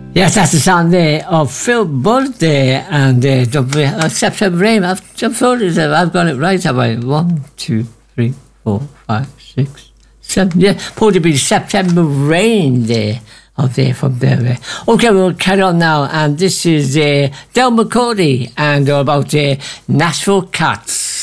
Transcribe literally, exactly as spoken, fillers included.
Yes, that's the sound there of Phil Budd there, and uh, the, uh, September Rain. I've, I've thought it, I've got it right, have I? One, two, three, four, five, six, seven. Yeah, probably be September Rain there, up there from there. Okay, we'll carry on now, and this is uh, Del McCordy, and all about uh, Nashville Cats.